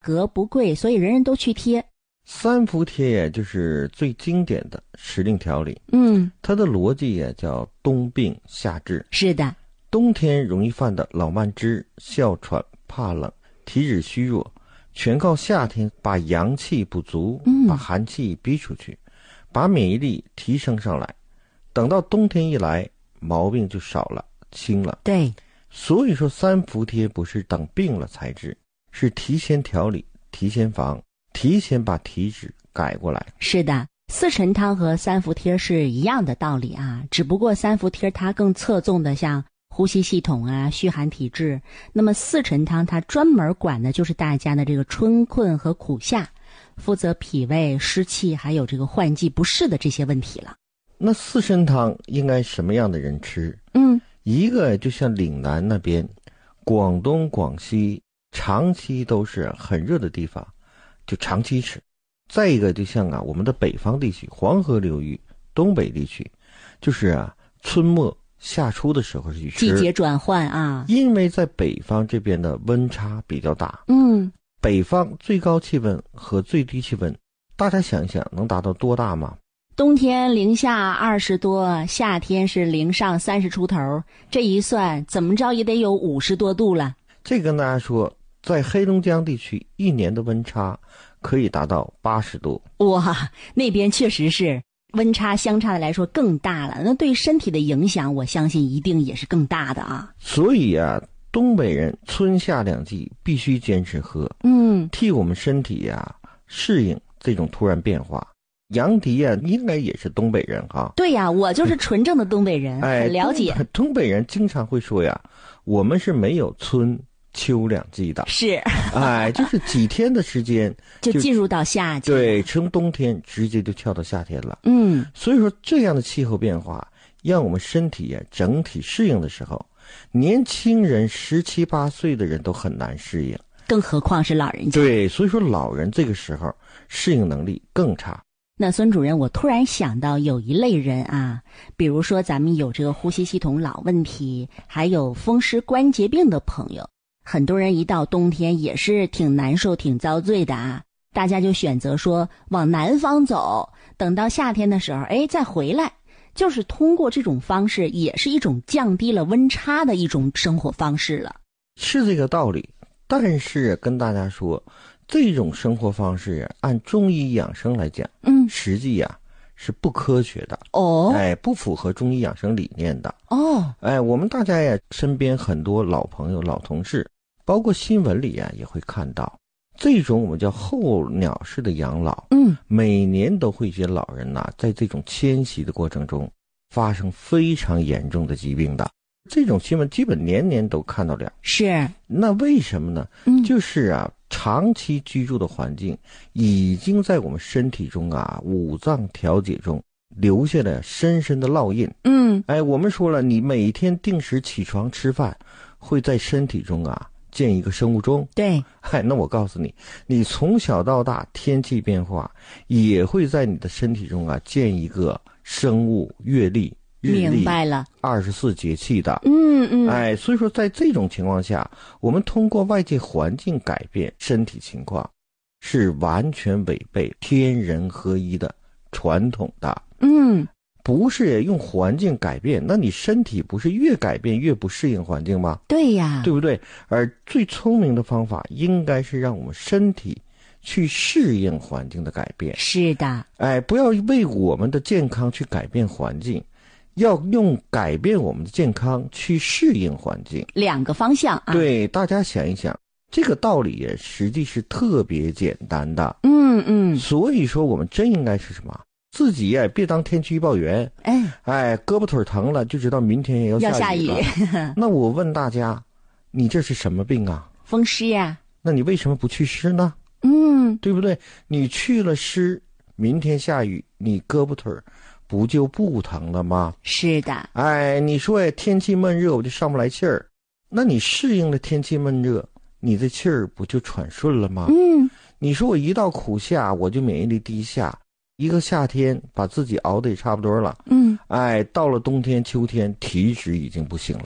格不贵，所以人人都去贴。 三伏贴也就是最经典的时令调理。它的逻辑也叫冬病夏治。 是的， 冬天容易犯的老慢支、哮喘、怕冷、体质虚弱，全靠夏天把阳气不足，把寒气逼出去，把免疫力提升上来。等到冬天一来，毛病就少了，轻了。 对， 所以说三伏贴不是等病了才治，是提前调理、提前防，提前把体质改过来。 是的，四神汤和三伏贴是一样的道理啊，只不过三伏贴它更侧重的像呼吸系统啊、虚寒体质，那么四神汤它专门管的就是大家的这个春困和苦夏，负责脾胃、湿气还有这个换季不适的这些问题了。 那四神汤应该什么样的人吃？一个就像岭南那边，广东、广西长期都是很热的地方，就长期吃。再一个就像我们的北方地区，黄河流域、东北地区，就是春末夏初的时候去吃。 季节转换啊， 因为在北方这边的温差比较大。北方最高气温和最低气温，大家想一想能达到多大吗？ 冬天零下20多，夏天是零上30出头，这一算怎么着也得有50多度了。 这跟大家说，在黑龙江地区一年的温差可以达到80度。 哇，那边确实是温差相差的来说更大了，那对身体的影响我相信一定也是更大的啊。 所以东北人春夏两季必须坚持喝，替我们身体适应这种突然变化。杨迪应该也是东北人哈。 对呀，我就是纯正的东北人，很了解。 东北人经常会说我们是没有春秋两季的。 是。 就是几天的时间就进入到夏季。 对，从冬天直接就跳到夏天了。所以说这样的气候变化让我们身体整体适应的时候，年轻人17、18岁的人都很难适应， 更何况是老人家。 对，所以说老人这个时候适应能力更差。 那孙主任，我突然想到有一类人比如说咱们有这个呼吸系统老问题，还有风湿关节病的朋友，很多人一到冬天也是挺难受挺遭罪的大家就选择说往南方走，等到夏天的时候再回来，就是通过这种方式也是一种降低了温差的一种生活方式了。 是这个道理，但是跟大家说，这种生活方式按中医养生来讲，实际是不科学的不符合中医养生理念的我们大家身边很多老朋友、老同事，包括新闻里也会看到，这种我们叫候鸟式的养老，每年都会有些老人在这种迁徙的过程中发生非常严重的疾病的。这种新闻基本年年都看到了。 是。 那为什么呢？就是长期居住的环境已经在我们身体中五脏调节中留下了深深的烙印。我们说了，你每天定时起床吃饭，会在身体中建一个生物钟。 对。 那我告诉你，你从小到大天气变化也会在你的身体中建一个生物月历。 明白了 ，24节气的。所以说在这种情况下，我们通过外界环境改变身体情况，是完全违背天人合一的传统的。不是用环境改变，那你身体不是越改变越不适应环境吗？ 对呀， 对不对？而最聪明的方法应该是让我们身体去适应环境的改变。 是的。 不要为我们的健康去改变环境，要用改变我们的健康去适应环境， 两个方向对，大家想一想，这个道理也实际是特别简单的。所以说我们真应该是什么？自己别当天气预报员，胳膊腿疼了就知道明天也要下雨了。那我问大家，你这是什么病风湿呀。 那你为什么不去湿呢？对不对？你去了湿，明天下雨，你胳膊腿不就不疼了吗？ 是的。 你说天气闷热我就上不来气儿，那你适应了天气闷热，你的气儿不就喘顺了吗？你说我一到苦夏我就免疫力低下，一个夏天把自己熬得也差不多了，到了冬天秋天体质已经不行了，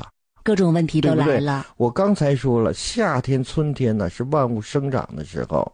各种问题都来了。 对不对？我刚才说了，夏天、春天呢是万物生长的时候，